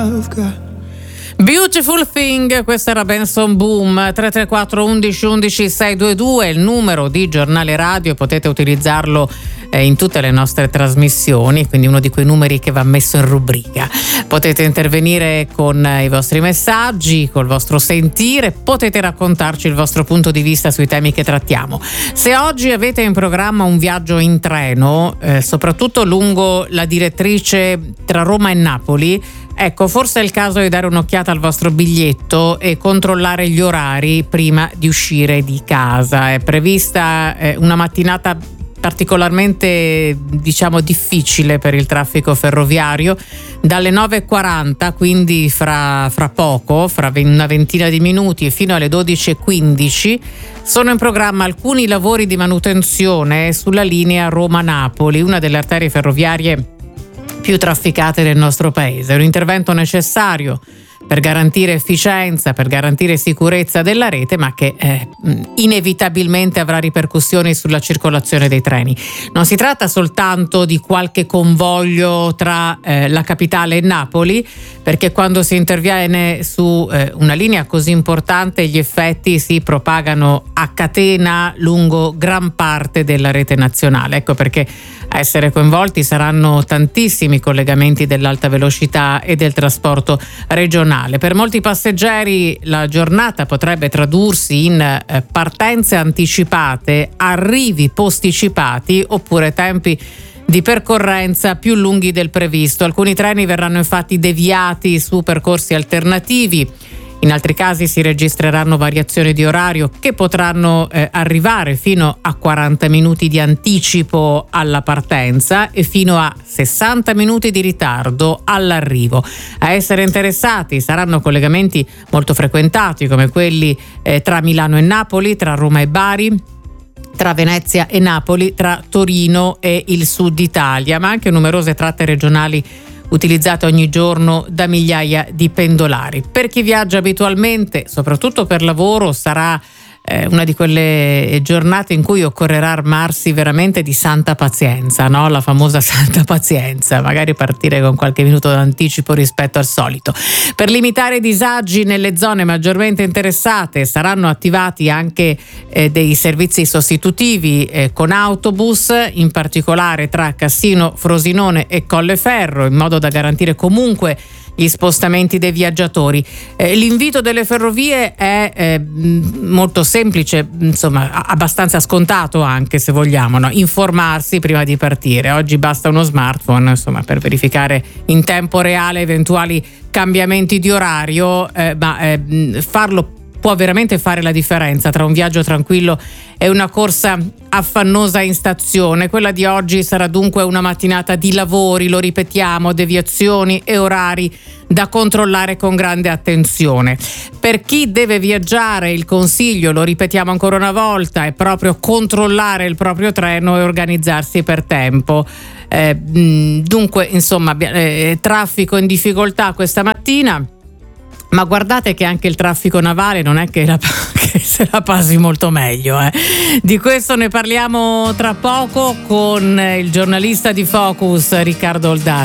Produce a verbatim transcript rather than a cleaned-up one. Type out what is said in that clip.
Beautiful Thing, questa era Benson Boom. Tre tre quattro undici undici seicentoventidue, il numero di Giornale Radio, potete utilizzarlo eh, in tutte le nostre trasmissioni, quindi uno di quei numeri che va messo in rubrica. Potete intervenire con i vostri messaggi, col vostro sentire, potete raccontarci il vostro punto di vista sui temi che trattiamo. Se oggi avete in programma un viaggio in treno, eh, soprattutto lungo la direttrice tra Roma e Napoli, ecco, forse è il caso di dare un'occhiata al vostro biglietto e controllare gli orari prima di uscire di casa. È prevista eh, una mattinata particolarmente, diciamo, difficile per il traffico ferroviario. Dalle nove e quaranta, quindi fra, fra poco, fra una ventina di minuti, fino alle dodici e quindici, sono in programma alcuni lavori di manutenzione sulla linea Roma-Napoli, una delle arterie ferroviarie più trafficate del nostro paese. È un intervento necessario per garantire efficienza, per garantire sicurezza della rete, ma che eh, inevitabilmente avrà ripercussioni sulla circolazione dei treni. Non si tratta soltanto di qualche convoglio tra eh, la capitale e Napoli, perché quando si interviene su eh, una linea così importante gli effetti si propagano a catena lungo gran parte della rete nazionale. Ecco perché a essere coinvolti saranno tantissimi collegamenti dell'alta velocità e del trasporto regionale. Per molti passeggeri la giornata potrebbe tradursi in eh, partenze anticipate, arrivi posticipati oppure tempi di percorrenza più lunghi del previsto. Alcuni treni verranno infatti deviati su percorsi alternativi. In altri casi si registreranno variazioni di orario che potranno eh, arrivare fino a quaranta minuti di anticipo alla partenza e fino a sessanta minuti di ritardo all'arrivo. A essere interessati saranno collegamenti molto frequentati come quelli eh, tra Milano e Napoli, tra Roma e Bari, tra Venezia e Napoli, tra Torino e il Sud Italia, ma anche numerose tratte regionali utilizzate ogni giorno da migliaia di pendolari. Per chi viaggia abitualmente, soprattutto per lavoro, sarà eh, una di quelle giornate in cui occorrerà armarsi veramente di santa pazienza, no? La famosa santa pazienza, magari partire con qualche minuto d'anticipo rispetto al solito. Per limitare i disagi nelle zone maggiormente interessate saranno attivati anche eh, dei servizi sostitutivi eh, con autobus, in particolare tra Cassino, Frosinone e Colleferro, in modo da garantire comunque gli spostamenti dei viaggiatori. Eh, l'invito delle ferrovie è eh, molto semplice, insomma abbastanza scontato anche, se vogliamo, no? Informarsi prima di partire. Oggi basta uno smartphone, insomma, per verificare in tempo reale eventuali cambiamenti di orario, eh, ma eh, farlo può veramente fare la differenza tra un viaggio tranquillo e una corsa affannosa in stazione. Quella di oggi sarà dunque una mattinata di lavori, lo ripetiamo, deviazioni e orari da controllare con grande attenzione. Per chi deve viaggiare, il consiglio, lo ripetiamo ancora una volta, è proprio controllare il proprio treno e organizzarsi per tempo. Eh, dunque, insomma, eh, traffico in difficoltà questa mattina. Ma guardate che anche il traffico navale non è che, la, che se la passi molto meglio. Eh. Di questo ne parliamo tra poco con il giornalista di Focus Riccardo Oldani.